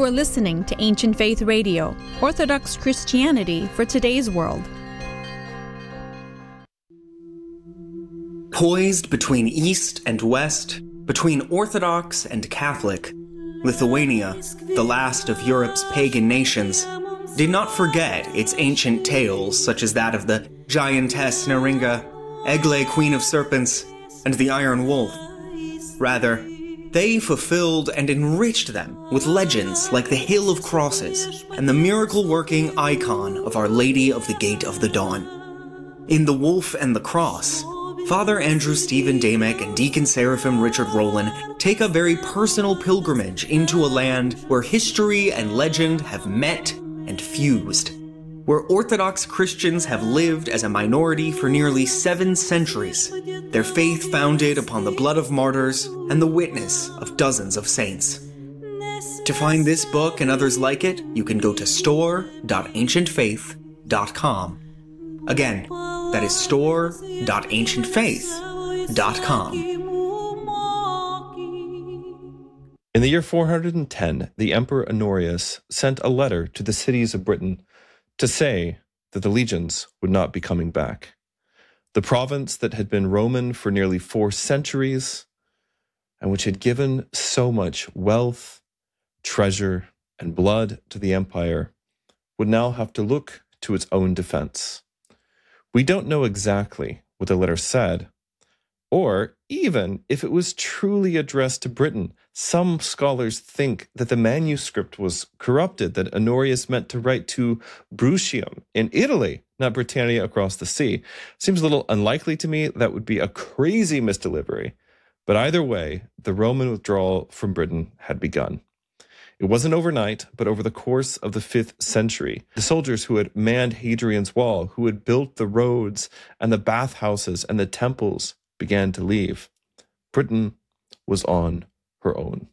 are listening to Ancient Faith Radio, Orthodox Christianity for today's world. Poised between East and West, between Orthodox and Catholic, Lithuania, the last of Europe's pagan nations, did not forget its ancient tales such as that of the giantess Neringa, Egle, Queen of Serpents, and the Iron Wolf. Rather, they fulfilled and enriched them with legends like the Hill of Crosses and the miracle-working icon of Our Lady of the Gate of the Dawn. In The Wolf and the Cross, Father Andrew Stephen Damick and Deacon Seraphim Richard Rowland take a very personal pilgrimage into a land where history and legend have met and fused, where Orthodox Christians have lived as a minority for nearly 7 centuries, their faith founded upon the blood of martyrs and the witness of dozens of saints. To find this book and others like it, you can go to store.ancientfaith.com. Again, that is store.ancientfaith.com. In the year 410, the Emperor Honorius sent a letter to the cities of Britain to say that the legions would not be coming back. The province that had been Roman for nearly 4 centuries, and which had given so much wealth, treasure, and blood to the empire, would now have to look to its own defense. We don't know exactly what the letter said, or even if it was truly addressed to Britain. Some scholars think that the manuscript was corrupted, that Honorius meant to write to Bruttium in Italy, not Britannia across the sea. Seems a little unlikely to me. That would be a crazy misdelivery. But either way, the Roman withdrawal from Britain had begun. It wasn't overnight, but over the course of the 5th century, the soldiers who had manned Hadrian's Wall, who had built the roads and the bathhouses and the temples, began to leave. Britain was on her own.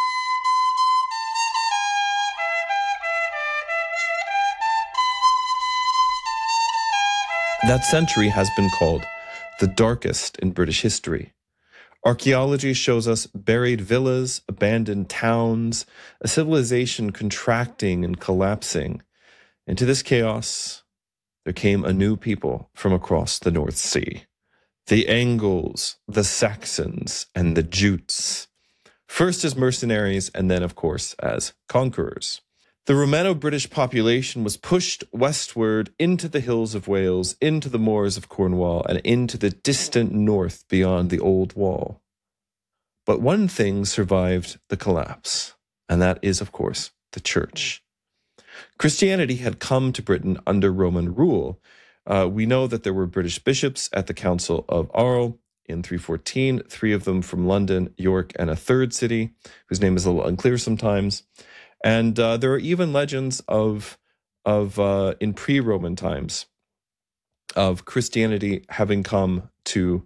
That century has been called the darkest in British history. Archaeology shows us buried villas, abandoned towns, a civilization contracting and collapsing. Into this chaos, there came a new people from across the North Sea. The Angles, the Saxons, and the Jutes. First as mercenaries, and then, of course, as conquerors. The Romano-British population was pushed westward into the hills of Wales, into the moors of Cornwall, and into the distant north beyond the Old Wall. But one thing survived the collapse, and that is, of course, the church. Christianity had come to Britain under Roman rule. We know that there were British bishops at the Council of Arles in 314, 3 of them from London, York, and a third city, whose name is a little unclear sometimes. And there are even legends of in pre-Roman times of Christianity having come to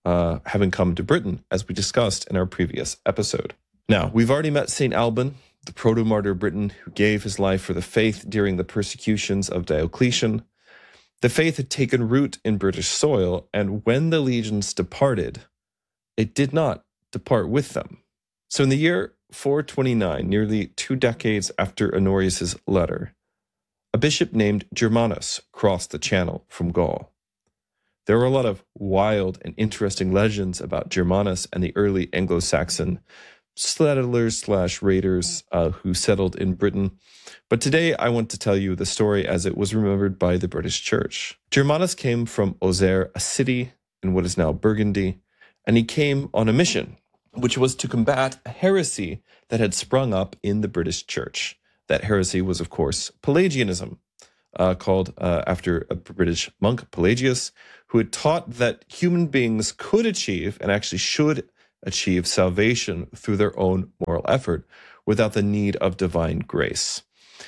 Britain, as we discussed in our previous episode. Now, we've already met St. Alban, the proto-martyr of Britain, who gave his life for the faith during the persecutions of Diocletian. The faith had taken root in British soil, and when the legions departed, it did not depart with them. So in the year 429, nearly 2 decades after Honorius's letter, a bishop named Germanus crossed the Channel from Gaul. There are a lot of wild and interesting legends about Germanus and the early Anglo-Saxon settlers/raiders who settled in Britain. But today I want to tell you the story as it was remembered by the British Church. Germanus came from Auxerre, a city in what is now Burgundy, and he came on a mission, which was to combat a heresy that had sprung up in the British Church. That heresy was, of course, Pelagianism, called after a British monk, Pelagius, who had taught that human beings could achieve, and actually should achieve, salvation through their own moral effort without the need of divine grace.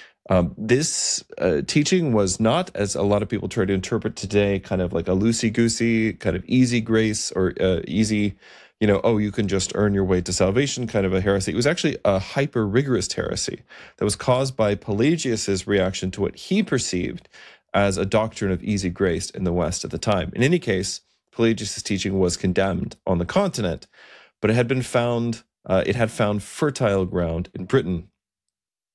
This teaching was not, as a lot of people try to interpret today, kind of like a loosey-goosey, kind of easy grace or easy, you can just earn your way to salvation kind of a heresy. It was actually a hyper-rigorous heresy that was caused by Pelagius's reaction to what he perceived as a doctrine of easy grace in the West at the time. In any case, Pelagius's teaching was condemned on the continent, but it had found fertile ground in Britain.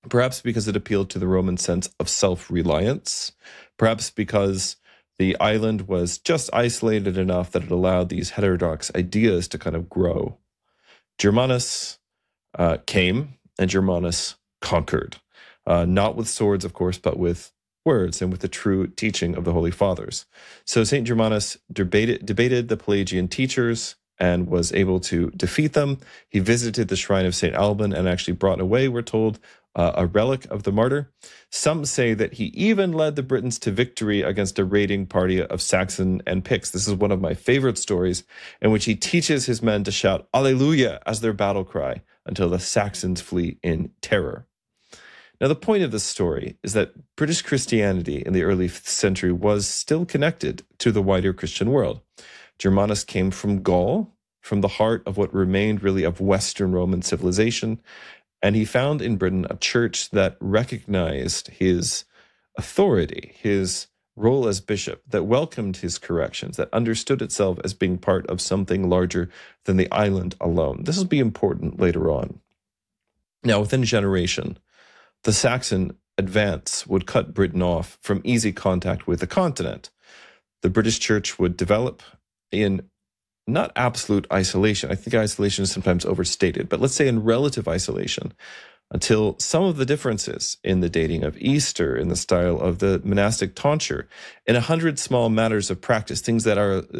perhaps because it appealed to the Roman sense of self-reliance, perhaps because the island was just isolated enough that it allowed these heterodox ideas to kind of grow. Germanus came, and Germanus conquered, not with swords, of course, but with words and with the true teaching of the Holy Fathers. So St. Germanus debated the Pelagian teachers and was able to defeat them. He visited the shrine of St. Alban and actually brought away, we're told, a relic of the martyr. Some say that he even led the Britons to victory against a raiding party of Saxon and Picts. This is one of my favorite stories, in which he teaches his men to shout Alleluia as their battle cry until the Saxons flee in terror. Now, the point of this story is that British Christianity in the early 5th century was still connected to the wider Christian world. Germanus came from Gaul, from the heart of what remained really of Western Roman civilization, and he found in Britain a church that recognized his authority, his role as bishop, that welcomed his corrections, that understood itself as being part of something larger than the island alone. This will be important later on. Now, within a generation, the Saxon advance would cut Britain off from easy contact with the continent. The British church would develop in not absolute isolation. I think isolation is sometimes overstated, but let's say in relative isolation, until some of the differences in the dating of Easter, in the style of the monastic tonsure, in 100 small matters of practice, things that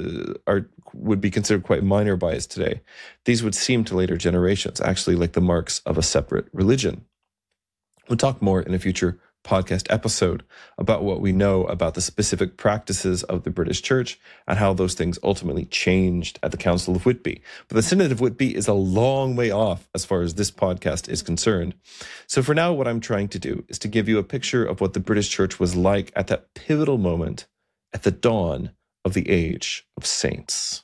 would be considered quite minor by us today, these would seem to later generations actually like the marks of a separate religion. We'll talk more in a future podcast episode about what we know about the specific practices of the British Church and how those things ultimately changed at the Council of Whitby. But the Synod of Whitby is a long way off as far as this podcast is concerned. So for now, what I'm trying to do is to give you a picture of what the British Church was like at that pivotal moment at the dawn of the Age of Saints.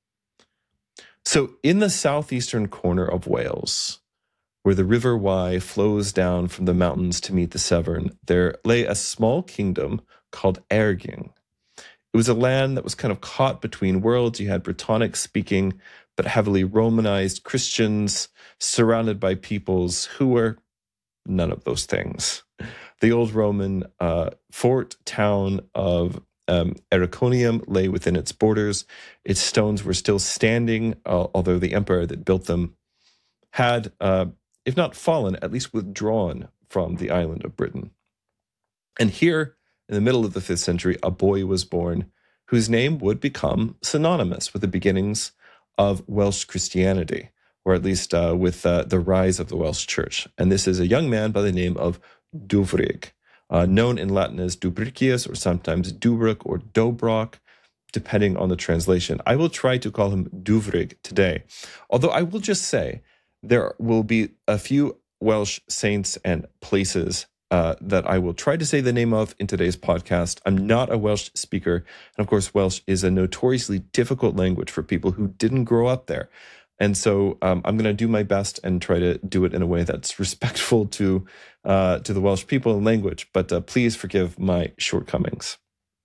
So in the southeastern corner of Wales, where the River Wye flows down from the mountains to meet the Severn, there lay a small kingdom called Erging. It was a land that was kind of caught between worlds. You had Brittonic-speaking, but heavily Romanized Christians surrounded by peoples who were none of those things. The old Roman fort town of Ericonium lay within its borders. Its stones were still standing, although the emperor that built them had if not fallen, at least withdrawn from the island of Britain. And here, in the middle of the 5th century, a boy was born whose name would become synonymous with the beginnings of Welsh Christianity, or at least with the rise of the Welsh Church. And this is a young man by the name of Dufrig, known in Latin as Dubricius, or sometimes Dubric or Dobroc, depending on the translation. I will try to call him Dufrig today, although I will just say there will be a few Welsh saints and places that I will try to say the name of in today's podcast. I'm not a Welsh speaker. And of course, Welsh is a notoriously difficult language for people who didn't grow up there. And so I'm going to do my best and try to do it in a way that's respectful to the Welsh people and language. But please forgive my shortcomings.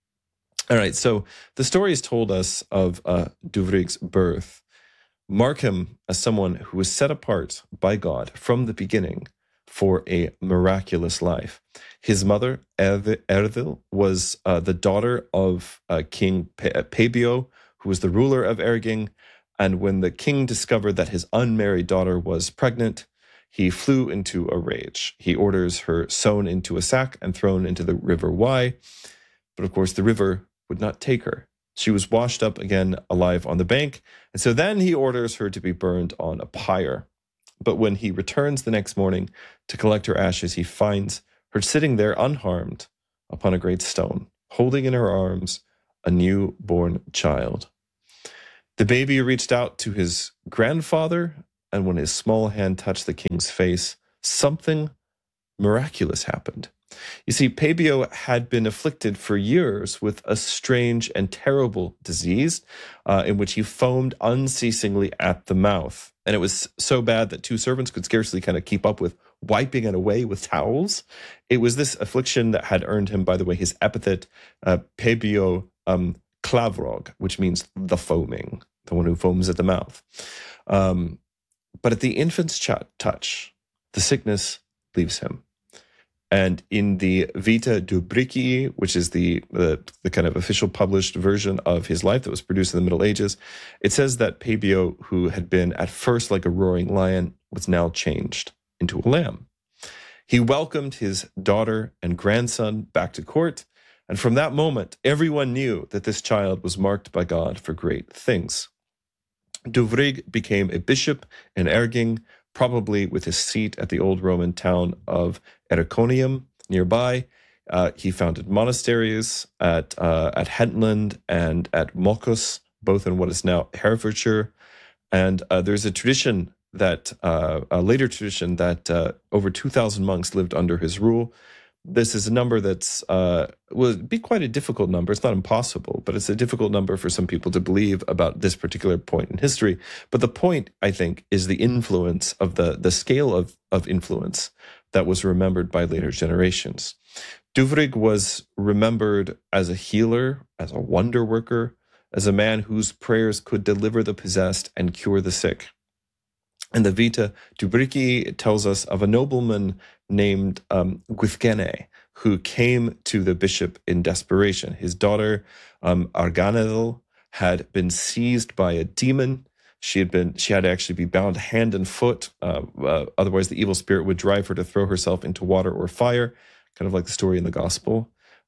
All right, so the story has told us of Dufrig's birth. Mark him as someone who was set apart by God from the beginning for a miraculous life. His mother, Erdil, was the daughter of King Pabio, who was the ruler of Erging. And when the king discovered that his unmarried daughter was pregnant, he flew into a rage. He orders her sewn into a sack and thrown into the River Wye. But of course, the river would not take her. She was washed up again alive on the bank, and so then he orders her to be burned on a pyre. But when he returns the next morning to collect her ashes, he finds her sitting there unharmed upon a great stone, holding in her arms a newborn child. The baby reached out to his grandfather, and when his small hand touched the king's face, something miraculous happened. You see, Pabio had been afflicted for years with a strange and terrible disease in which he foamed unceasingly at the mouth. And it was so bad that 2 servants could scarcely kind of keep up with wiping it away with towels. It was this affliction that had earned him, by the way, his epithet, Pabio Clavrog, which means the foaming, the one who foams at the mouth. But at the infant's touch, the sickness leaves him. And in the Vita Dubricii, which is the kind of official published version of his life that was produced in the Middle Ages, it says that Pabio, who had been at first like a roaring lion, was now changed into a lamb. He welcomed his daughter and grandson back to court, and from that moment, everyone knew that this child was marked by God for great things. Duvrig became a bishop in Erging, probably with his seat at the old Roman town of Ericonium nearby. He founded monasteries at Hentland and at Moccus, both in what is now Herefordshire. And there's a tradition that, a later tradition that over 2,000 monks lived under his rule. This is a number that's would be quite a difficult number. It's not impossible, but it's a difficult number for some people to believe about this particular point in history. But the point, I think, is the influence of the scale of influence that was remembered by later generations. Duvrig was remembered as a healer, as a wonder worker, as a man whose prayers could deliver the possessed and cure the sick. And the Vita Dubricii tells us of a nobleman named Gwythgene, who came to the bishop in desperation. His daughter, Arganedel, had been seized by a demon. She had to actually be bound hand and foot. Otherwise, the evil spirit would drive her to throw herself into water or fire, kind of like the story in the gospel.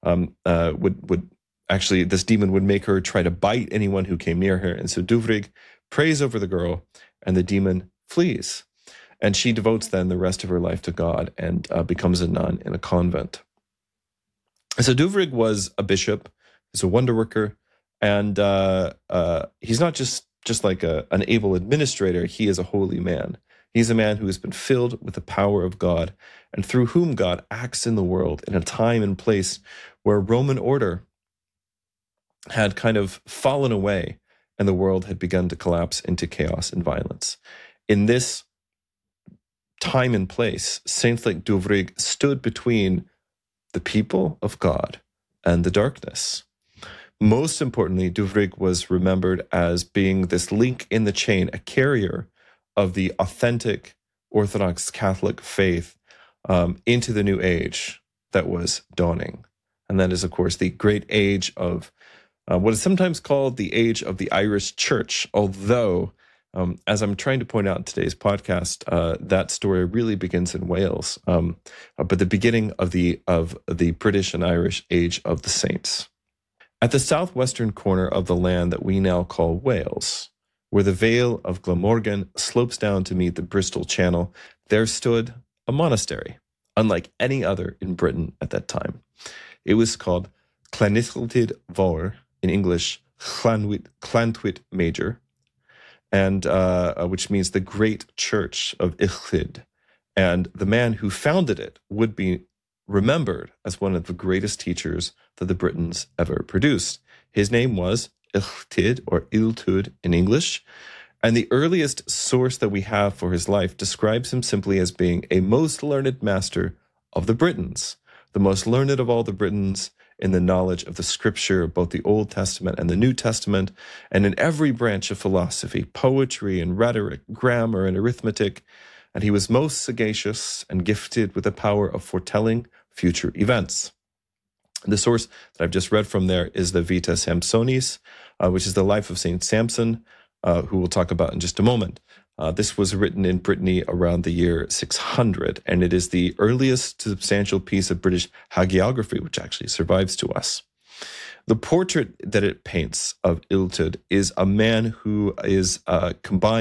Actually, this demon would make her try to bite anyone who came near her. And so Duvrig prays over the girl, and the demon flees. And she devotes then the rest of her life to God and becomes a nun in a convent. So Duvrig was a bishop, he's a wonder worker, and he's not just like an able administrator, he is a holy man. He's a man who has been filled with the power of God and through whom God acts in the world in a time and place where Roman order had kind of fallen away and the world had begun to collapse into chaos and violence. In this time and place, saints like Duvrig stood between the people of God and the darkness. Most importantly, Duvrig was remembered as being this link in the chain, a carrier of the authentic Orthodox Catholic faith into the new age that was dawning. And that is, of course, the great age of what is sometimes called the age of the Irish Church, although as I'm trying to point out in today's podcast, that story really begins in Wales, but the beginning of the British and Irish Age of the Saints. At the southwestern corner of the land that we now call Wales, where the Vale of Glamorgan slopes down to meet the Bristol Channel, there stood a monastery, unlike any other in Britain at that time. It was called Llanilltyd Fawr, in English, Llantwit Major, and which means the great church of Illtyd. And the man who founded it would be remembered as one of the greatest teachers that the Britons ever produced. His name was Illtyd, or Iltud in English, and the earliest source that we have for his life describes him simply as being a most learned master of the Britons, the most learned of all the Britons, in the knowledge of the scripture, both the Old Testament and the New Testament, and in every branch of philosophy, poetry and rhetoric, grammar and arithmetic. And he was most sagacious and gifted with the power of foretelling future events. The source that I've just read from there is the Vita Samsonis, which is the life of Saint Samson, who we'll talk about in just a moment. This was written in Brittany around the year 600, and it is the earliest substantial piece of British hagiography which actually survives to us. The portrait that it paints of Iltud is a man who is of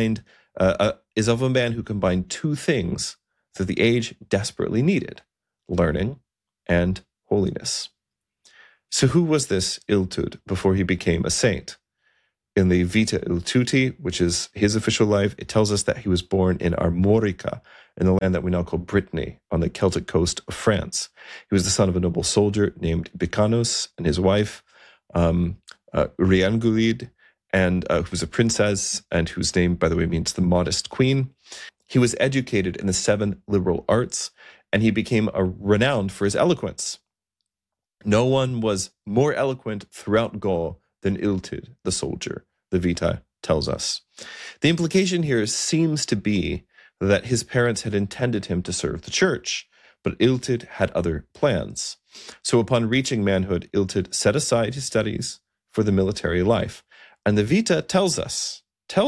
a man who combined two things that the age desperately needed: learning and holiness. So who was this Iltud before he became a saint? In the Vita Iltuti, which is his official life, it tells us that he was born in Armorica, in the land that we now call Brittany, on the Celtic coast of France. He was the son of a noble soldier named Bicanus, and his wife, Riangulid, and who was a princess, and whose name, by the way, means the modest queen. He was educated in the 7 liberal arts, and he became renowned for his eloquence. No one was more eloquent throughout Gaul than Iltud, the soldier, the Vita tells us. The implication here seems to be that his parents had intended him to serve the church, But Illtyd had other plans. So upon reaching manhood, Illtyd set aside his studies for the military life. And the Vita tells us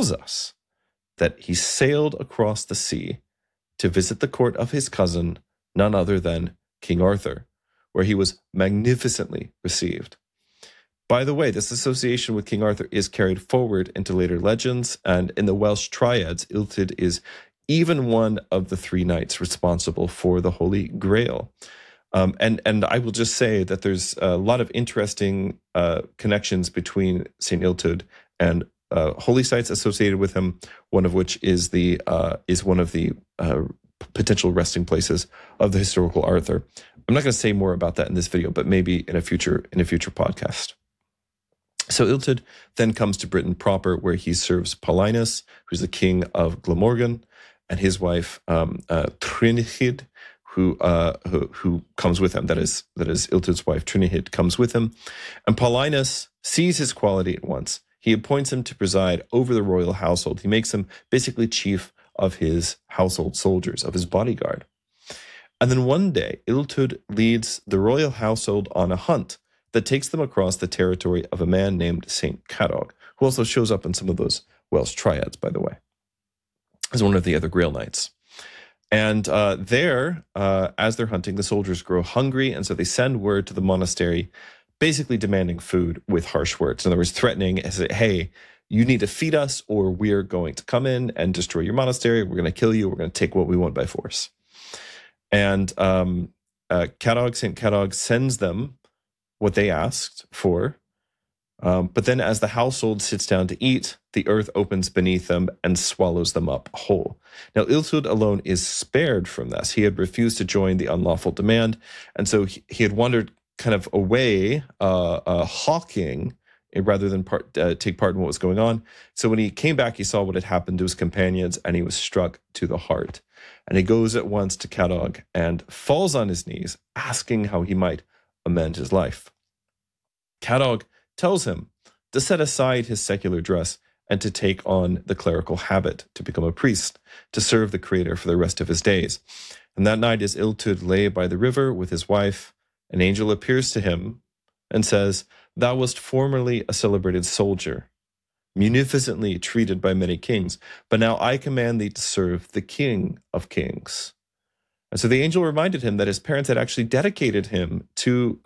that he sailed across the sea to visit the court of his cousin, none other than King Arthur, where he was magnificently received. By the way, this association with King Arthur is carried forward into later legends, and in the Welsh triads, Illtyd is even one of the 3 knights responsible for the Holy Grail. And I will just say that there's a lot of interesting connections between St. Illtyd and holy sites associated with him, one of which is one of the potential resting places of the historical Arthur. I'm not going to say more about that in this video, but maybe in a future podcast. So Illtyd then comes to Britain proper, where he serves Paulinus, who's the king of Glamorgan, and his wife Trunhild, who comes with him. That is Illtyd's wife Trunhild comes with him, and Paulinus sees his quality at once. He appoints him to preside over the royal household. He makes him basically chief of his household soldiers, of his bodyguard. And then one day, Illtyd leads the royal household on a hunt that takes them across the territory of a man named St. Cadog, who also shows up in some of those Welsh triads, by the way, as one of the other Grail Knights. And there, as they're hunting, the soldiers grow hungry, and so they send word to the monastery, basically demanding food with harsh words. In other words, threatening, hey, you need to feed us, or we're going to come in and destroy your monastery. We're going to kill you. We're going to take what we want by force. And St. Cadog sends them what they asked for. But then as the household sits down to eat, the earth opens beneath them and swallows them up whole. Now, Illtyd alone is spared from this. He had refused to join the unlawful demand, and so he had wandered kind of away, hawking, rather than take part in what was going on. So when he came back, he saw what had happened to his companions, and he was struck to the heart. And he goes at once to Cadog and falls on his knees, asking how he might amend his life. Cadog tells him to set aside his secular dress and to take on the clerical habit, to become a priest, to serve the Creator for the rest of his days. And that night, as Illtyd lay by the river with his wife, an angel appears to him and says, "Thou wast formerly a celebrated soldier, munificently treated by many kings, but now I command thee to serve the King of Kings." And so the angel reminded him that his parents had actually dedicated him to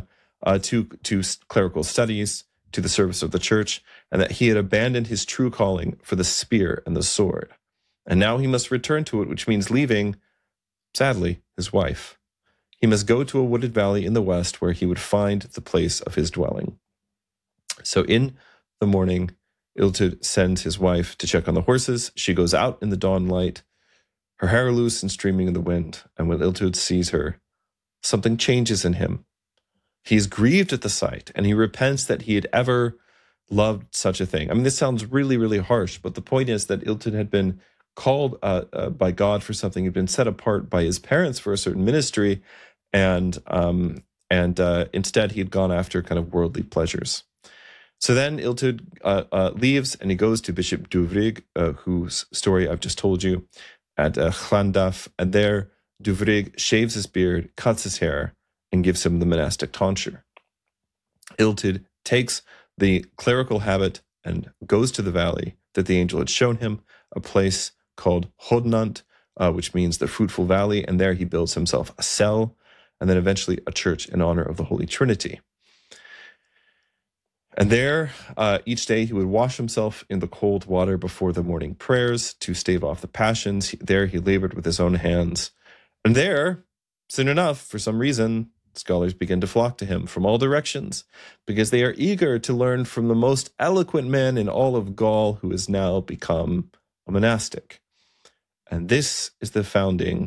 clerical studies, to the service of the church, and that he had abandoned his true calling for the spear and the sword. And now he must return to it, which means leaving, sadly, his wife. He must go to a wooded valley in the west where he would find the place of his dwelling. So in the morning, Illtyd sends his wife to check on the horses. She goes out in the dawn light, her hair loose and streaming in the wind. And when Illtyd sees her, something changes in him. He is grieved at the sight, and he repents that he had ever loved such a thing. I mean, this sounds really, really harsh, but the point is that Illtyd had been called by God for something, had been set apart by his parents for a certain ministry, and instead he had gone after kind of worldly pleasures. So then Illtyd leaves, and he goes to Bishop Duvrig, whose story I've just told you, at Llandaff, and there Duvrig shaves his beard, cuts his hair, and gives him the monastic tonsure. Illtyd takes the clerical habit and goes to the valley that the angel had shown him, a place called Hodnant, which means the fruitful valley, and there he builds himself a cell, and then eventually a church in honor of the Holy Trinity. And there, each day he would wash himself in the cold water before the morning prayers to stave off the passions. There he labored with his own hands. And there, soon enough, for some reason, scholars begin to flock to him from all directions because they are eager to learn from the most eloquent man in all of Gaul, who has now become a monastic. And this is the founding